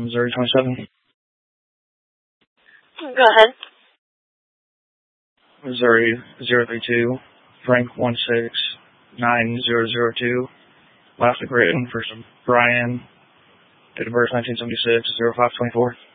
Missouri 27. Go ahead. Missouri 032, Frank 169002. Last written for Brian, date of birth 1976, 0524.